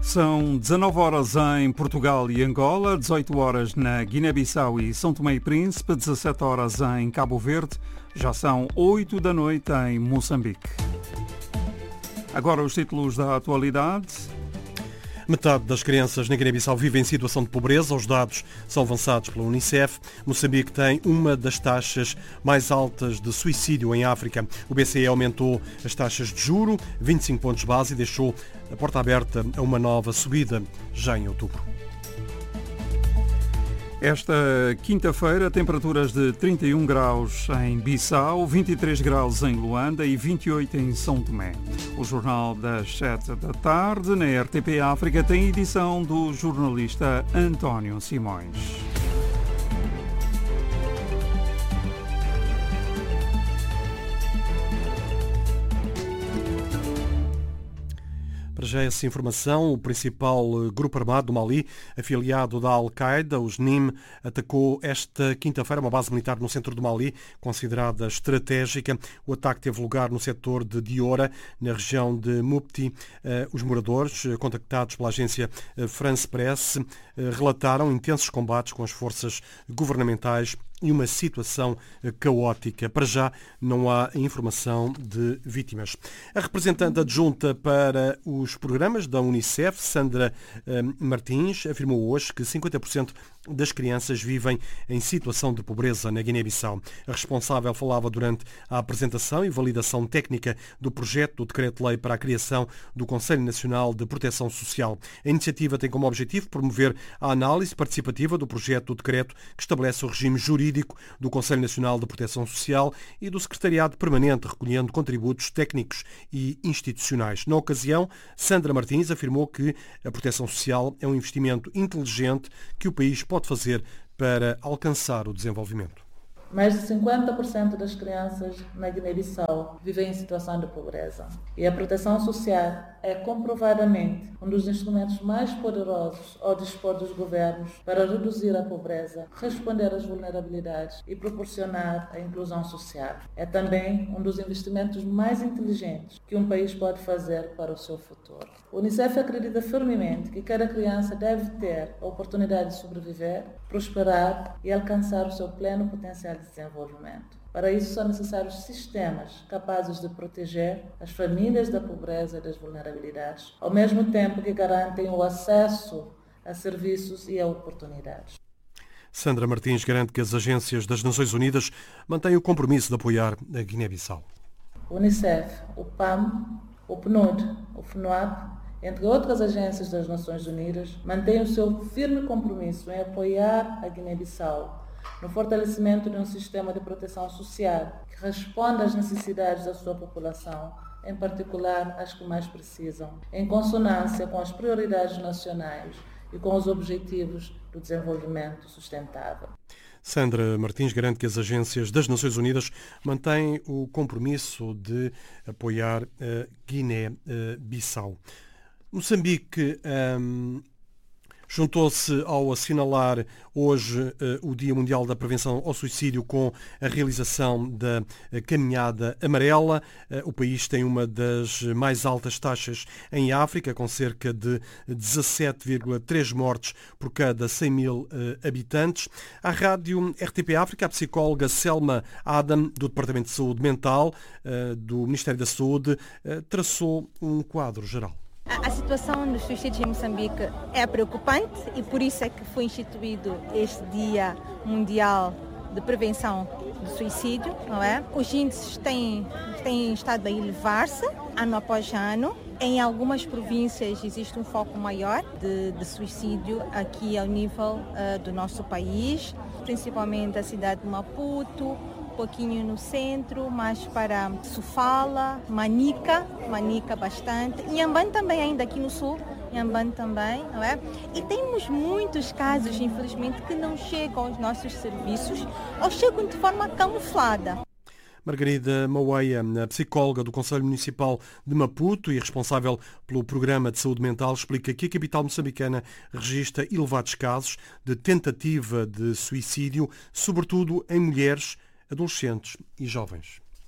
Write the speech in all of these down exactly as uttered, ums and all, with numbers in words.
São dezanove horas em Portugal e Angola, dezoito horas na Guiné-Bissau e São Tomé e Príncipe, dezassete horas em Cabo Verde, já são oito da noite em Moçambique. Agora os títulos da atualidade. Metade das crianças na Guiné-Bissau vive em situação de pobreza. Os dados são avançados pela Unicef. Moçambique tem uma das taxas mais altas de suicídio em África. O B C E aumentou as taxas de juro, vinte e cinco pontos base, e deixou a porta aberta a uma nova subida já em outubro. Esta quinta-feira, temperaturas de trinta e um graus em Bissau, vinte e três graus em Luanda e vinte e oito em São Tomé. O jornal das sete da tarde na R T P África tem edição do jornalista António Simões. Já essa informação, o principal grupo armado do Mali, afiliado da Al-Qaeda, os N I M, atacou esta quinta-feira uma base militar no centro do Mali, considerada estratégica. O ataque teve lugar no setor de Diora, na região de Mopti. Os moradores, contactados pela agência France Press, relataram intensos combates com as forças governamentais e uma situação caótica. Para já não há informação de vítimas. A representante adjunta para os programas da Unicef, Sandra Martins, afirmou hoje que cinquenta por cento das crianças vivem em situação de pobreza na Guiné-Bissau. A responsável falava durante a apresentação e validação técnica do projeto do Decreto-Lei para a criação do Conselho Nacional de Proteção Social. A iniciativa tem como objetivo promover a análise participativa do projeto do decreto que estabelece o regime jurídico do Conselho Nacional de Proteção Social e do Secretariado Permanente, recolhendo contributos técnicos e institucionais. Na ocasião, Sandra Martins afirmou que a proteção social é um investimento inteligente que o país pode fazer para alcançar o desenvolvimento. Mais de cinquenta por cento das crianças na Guiné-Bissau vivem em situação de pobreza. E a proteção social é comprovadamente um dos instrumentos mais poderosos ao dispor dos governos para reduzir a pobreza, responder às vulnerabilidades e proporcionar a inclusão social. É também um dos investimentos mais inteligentes que um país pode fazer para o seu futuro. O Unicef acredita firmemente que cada criança deve ter a oportunidade de sobreviver, prosperar e alcançar o seu pleno potencial de desenvolvimento. Para isso são necessários sistemas capazes de proteger as famílias da pobreza e das vulnerabilidades, ao mesmo tempo que garantem o acesso a serviços e a oportunidades. Sandra Martins garante que as agências das Nações Unidas mantêm o compromisso de apoiar a Guiné-Bissau. O Unicef, o P A M, o P N U D, o F N U A P, entre outras agências das Nações Unidas, mantêm o seu firme compromisso em apoiar a Guiné-Bissau no fortalecimento de um sistema de proteção social que responda às necessidades da sua população, em particular as que mais precisam, em consonância com as prioridades nacionais e com os objetivos do desenvolvimento sustentável. Sandra Martins garante que as agências das Nações Unidas mantêm o compromisso de apoiar a Guiné-Bissau. Moçambique hum, juntou-se ao assinalar hoje uh, o Dia Mundial da Prevenção ao Suicídio com a realização da uh, Caminhada Amarela. Uh, o país tem uma das mais altas taxas em África, com cerca de dezassete vírgula três mortes por cada cem mil uh, habitantes. À rádio R T P África, a psicóloga Selma Adam, do Departamento de Saúde Mental uh, do Ministério da Saúde, uh, traçou um quadro geral. A situação dos suicídios em Moçambique é preocupante e por isso é que foi instituído este Dia Mundial de Prevenção do Suicídio, não é? Os índices têm, têm estado a elevar-se ano após ano. Em algumas províncias existe um foco maior de, de suicídio aqui ao nível uh, do nosso país, principalmente a cidade de Maputo, um pouquinho no centro, mais para Sofala, Manica, Manica bastante, Inhambane também ainda aqui no sul, Inhambane também, não é? E temos muitos casos, infelizmente, que não chegam aos nossos serviços ou chegam de forma camuflada. Margarida Maueia, psicóloga do Conselho Municipal de Maputo e responsável pelo Programa de Saúde Mental, explica que a capital moçambicana registra elevados casos de tentativa de suicídio, sobretudo em mulheres, adolescentes e jovens.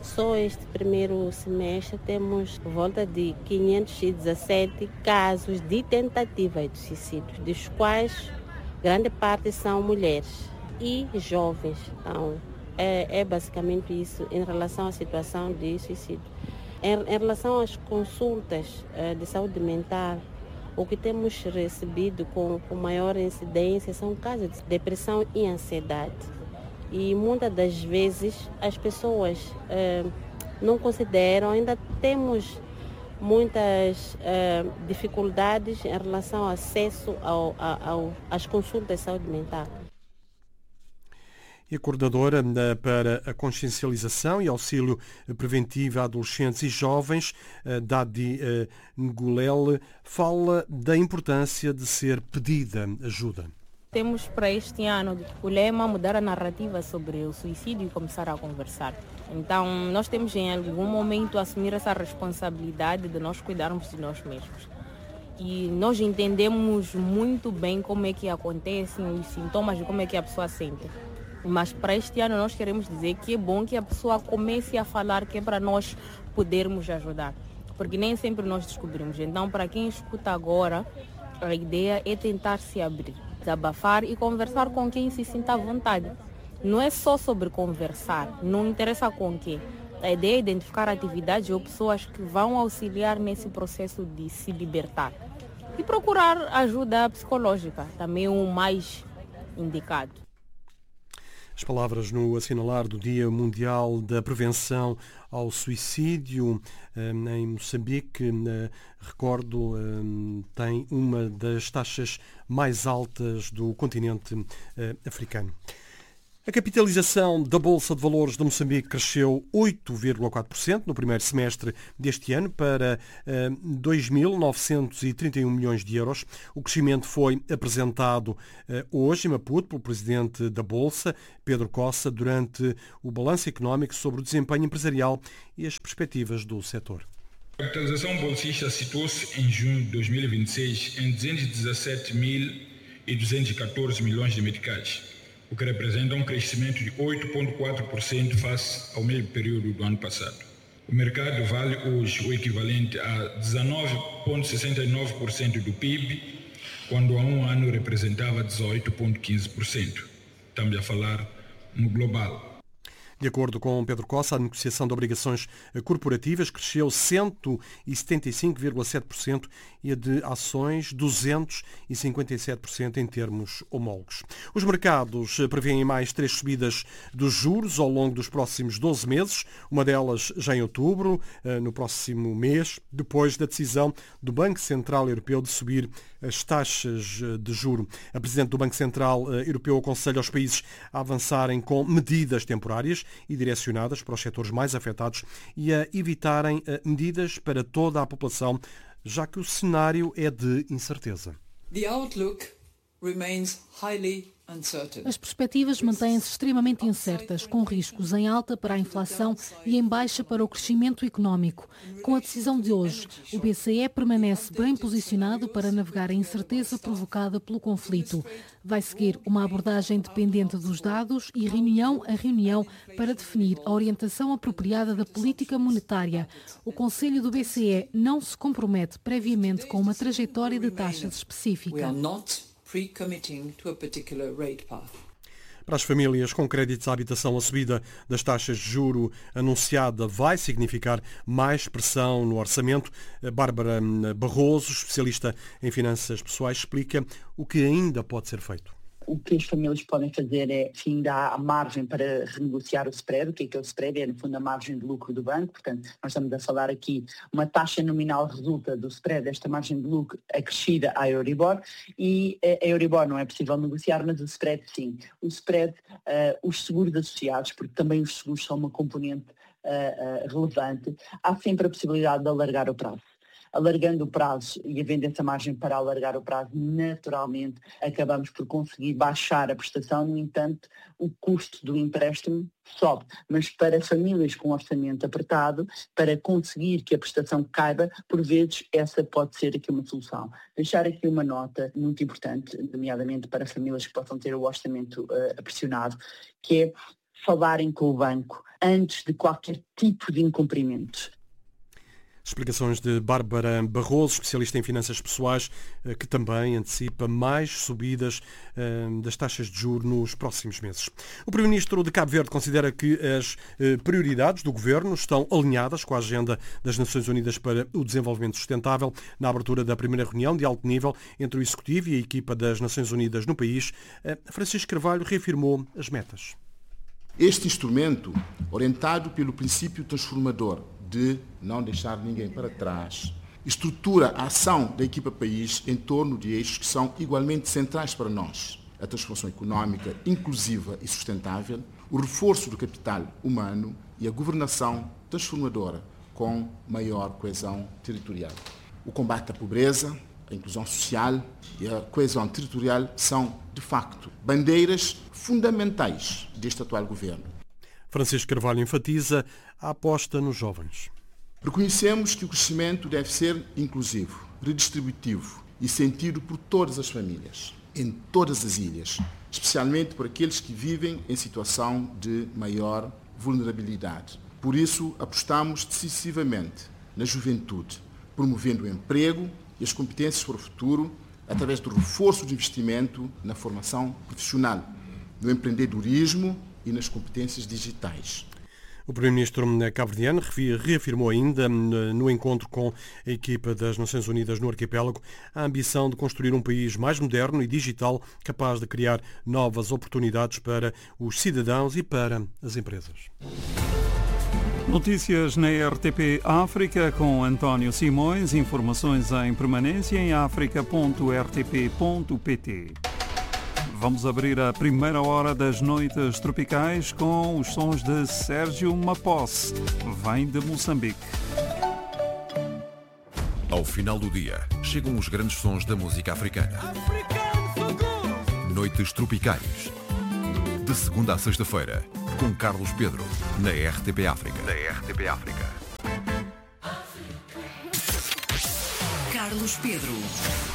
Só este primeiro semestre temos volta de quinhentos e dezassete casos de tentativa de suicídio, dos quais grande parte são mulheres e jovens. Então, é, é basicamente isso em relação à situação de suicídio. Em, em relação às consultas uh, de saúde mental, o que temos recebido com, com maior incidência são casos de depressão e ansiedade. E muitas das vezes as pessoas uh, não consideram, ainda temos muitas uh, dificuldades em relação ao acesso ao, ao, às consultas de saúde mental. E a coordenadora para a consciencialização e auxílio preventivo a adolescentes e jovens, Dadi Ngulele, fala da importância de ser pedida ajuda. Temos para este ano o lema mudar a narrativa sobre o suicídio e começar a conversar. Então, nós temos em algum momento assumir essa responsabilidade de nós cuidarmos de nós mesmos. E nós entendemos muito bem como é que acontecem os sintomas e como é que a pessoa sente. Mas para este ano nós queremos dizer que é bom que a pessoa comece a falar, que é para nós podermos ajudar. Porque nem sempre nós descobrimos. Então, para quem escuta agora, a ideia é tentar se abrir, desabafar e conversar com quem se sinta à vontade. Não é só sobre conversar, não interessa com quem. A ideia é identificar atividades ou pessoas que vão auxiliar nesse processo de se libertar. E procurar ajuda psicológica, também o mais indicado. As palavras no assinalar do Dia Mundial da Prevenção ao Suicídio em Moçambique, recordo, tem uma das taxas mais altas do continente africano. A capitalização da Bolsa de Valores de Moçambique cresceu oito vírgula quatro por cento no primeiro semestre deste ano para dois mil novecentos e trinta e um milhões de euros. O crescimento foi apresentado hoje em Maputo pelo presidente da Bolsa, Pedro Cossa, durante o balanço económico sobre o desempenho empresarial e as perspectivas do setor. A capitalização bolsista situou-se em junho de dois mil e vinte e seis em duzentos e dezassete mil duzentos e catorze milhões de meticais, o que representa um crescimento de oito vírgula quatro por cento face ao mesmo período do ano passado. O mercado vale hoje o equivalente a dezenove vírgula sessenta e nove por cento do P I B, quando há um ano representava dezoito vírgula quinze por cento. Estamos a falar no global. De acordo com Pedro Cossa, a negociação de obrigações corporativas cresceu cento e setenta e cinco vírgula sete por cento e a de ações duzentos e cinquenta e sete por cento em termos homólogos. Os mercados prevêem mais três subidas dos juros ao longo dos próximos doze meses, uma delas já em outubro, no próximo mês, depois da decisão do Banco Central Europeu de subir as taxas de juro. A Presidente do Banco Central Europeu aconselha aos países a avançarem com medidas temporárias e direcionadas para os setores mais afetados e a evitarem medidas para toda a população, já que o cenário é de incerteza. The outlook remains highly As perspectivas mantêm-se extremamente incertas, com riscos em alta para a inflação e em baixa para o crescimento económico. Com a decisão de hoje, o B C E permanece bem posicionado para navegar a incerteza provocada pelo conflito. Vai seguir uma abordagem dependente dos dados e reunião a reunião para definir a orientação apropriada da política monetária. O Conselho do B C E não se compromete previamente com uma trajetória de taxas específica. Para as famílias com créditos à habitação, a subida das taxas de juro anunciada vai significar mais pressão no orçamento. Bárbara Barroso, especialista em finanças pessoais, explica o que ainda pode ser feito. O que as famílias podem fazer é, sim, dar a margem para renegociar o spread. O que é que é o spread? É, no fundo, a margem de lucro do banco. Portanto, nós estamos a falar aqui, uma taxa nominal resulta do spread, desta margem de lucro acrescida à Euribor, e a Euribor não é possível negociar, mas o spread sim. O spread, uh, os seguros associados, porque também os seguros são uma componente uh, uh, relevante, há sempre a possibilidade de alargar o prazo. Alargando o prazo e havendo essa margem para alargar o prazo, naturalmente acabamos por conseguir baixar a prestação. No entanto, o custo do empréstimo sobe. Mas para famílias com orçamento apertado, para conseguir que a prestação caiba, por vezes essa pode ser aqui uma solução. Deixar aqui uma nota muito importante, nomeadamente para famílias que possam ter o orçamento uh, pressionado, que é falarem com o banco antes de qualquer tipo de incumprimento. Explicações de Bárbara Barroso, especialista em finanças pessoais, que também antecipa mais subidas das taxas de juros nos próximos meses. O Primeiro-Ministro de Cabo Verde considera que as prioridades do Governo estão alinhadas com a agenda das Nações Unidas para o Desenvolvimento Sustentável. Na abertura da primeira reunião de alto nível entre o Executivo e a equipa das Nações Unidas no país, Francisco Carvalho reafirmou as metas. Este instrumento, orientado pelo princípio transformador de não deixar ninguém para trás, estrutura a ação da equipa país em torno de eixos que são igualmente centrais para nós: a transformação económica inclusiva e sustentável, o reforço do capital humano e a governação transformadora com maior coesão territorial. O combate à pobreza, a inclusão social e a coesão territorial são, de facto, bandeiras fundamentais deste atual governo. Francisco Carvalho enfatiza a aposta nos jovens. Reconhecemos que o crescimento deve ser inclusivo, redistributivo e sentido por todas as famílias, em todas as ilhas, especialmente por aqueles que vivem em situação de maior vulnerabilidade. Por isso, apostamos decisivamente na juventude, promovendo o emprego e as competências para o futuro através do reforço do investimento na formação profissional, no empreendedorismo e nas competências digitais. O Primeiro-Ministro cabo-verdiano reafirmou ainda, no encontro com a equipa das Nações Unidas no arquipélago, a ambição de construir um país mais moderno e digital, capaz de criar novas oportunidades para os cidadãos e para as empresas. Notícias na R T P África com António Simões. Informações em permanência em africa ponto r t p ponto p t. Vamos abrir a primeira hora das noites tropicais com os sons de Sérgio Maposse. Vem de Moçambique. Ao final do dia, chegam os grandes sons da música africana. Noites tropicais. De segunda a sexta-feira, com Carlos Pedro, na R T P África. Na R T P África. Carlos Pedro.